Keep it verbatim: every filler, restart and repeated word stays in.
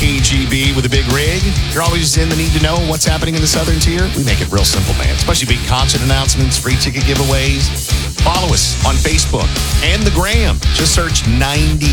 K G B with a big rig. You're always in the need to know what's happening in the Southern Tier. We make it real simple, man. Especially big concert announcements, free ticket giveaways. Follow us on Facebook and the Gram. Just search ninety